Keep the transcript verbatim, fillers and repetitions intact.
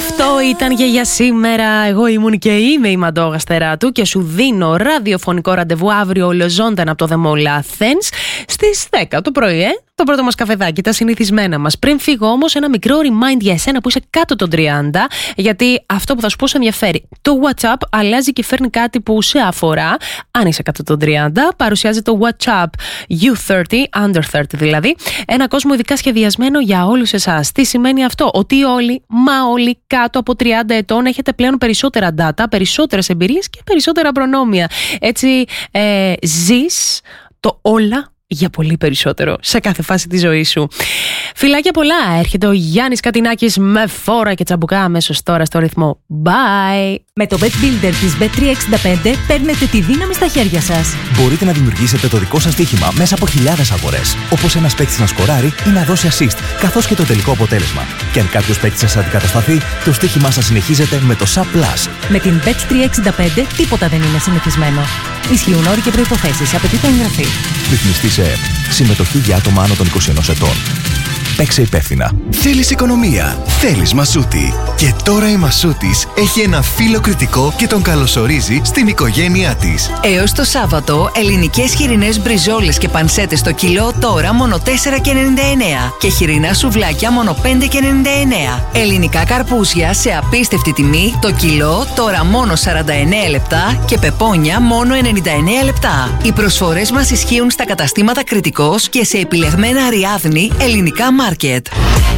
Αυτό ήταν και για σήμερα. Εγώ ήμουν και είμαι η Μαντώ Γαστεράτου και σου δίνω ραδιοφωνικό ραντεβού αύριο ολοζώντανα από το The Mall Athens στις δέκα το πρωί, ε? Το πρώτο μας καφεδάκι, τα συνηθισμένα μας. Πριν φύγω όμως, ένα μικρό remind για εσένα που είσαι κάτω των τριάντα, γιατί αυτό που θα σου πω σε ενδιαφέρει. Το WhatsApp αλλάζει και φέρνει κάτι που σε αφορά. Αν είσαι κάτω των τριάντα, παρουσιάζει το WhatsApp γιου θέρτι, under θέρτι δηλαδή, ένα κόσμο ειδικά σχεδιασμένο για όλους εσάς. Τι σημαίνει αυτό? Ότι όλοι, μα όλοι κάτω από τριάντα ετών έχετε πλέον περισσότερα data, περισσότερες εμπειρίες και περισσότερα προνόμια. Έτσι ε, ζεις το όλα για πολύ περισσότερο σε κάθε φάση της ζωής σου. Φιλάκια πολλά, έρχεται ο Γιάννης Κατινάκης με φόρα και τσαμπουκά αμέσως τώρα στο ρυθμό. Bye! Με το Bet Builder της μπετ τριακόσια εξήντα πέντε παίρνετε τη δύναμη στα χέρια σας. Μπορείτε να δημιουργήσετε το δικό σας στοίχημα μέσα από χιλιάδες αγορές. Όπως ένας παίκτης να σκοράρει ή να δώσει assist, καθώς και το τελικό αποτέλεσμα. Και αν κάποιος παίκτης σας αντικατασταθεί, το στοίχημά σας συνεχίζεται με το Sub Plus. Με την μπετ τριακόσια εξήντα πέντε τίποτα δεν είναι συνηθισμένο. Ισχύουν όροι και προϋποθέσεις. Απαιτείται εγγραφή. Ρυθμιστή σε ΕΕΠ. Συμμετοχή για άτομα άνω των είκοσι ενός ετών. Παίξε υπεύθυνα. Θέλεις οικονομία, θέλεις Μασούτη. Και τώρα η Μασούτης έχει ένα φίλο κριτικό και τον καλωσορίζει στην οικογένειά της. Έως το Σάββατο, ελληνικές χοιρινές μπριζόλες και πανσέτες στο κιλό τώρα μόνο τέσσερα και ενενήντα εννέα και χοιρινά σουβλάκια μόνο πέντε και ενενήντα εννέα. Ελληνικά καρπούζια σε απίστευτη τιμή το κιλό τώρα μόνο σαράντα εννέα λεπτά και πεπόνια μόνο ενενήντα εννέα λεπτά. Οι προσφορές μας ισχύουν στα καταστήματα Κριτικός και σε επιλεγμένα Αριάδνη ελληνικά μάρκετ.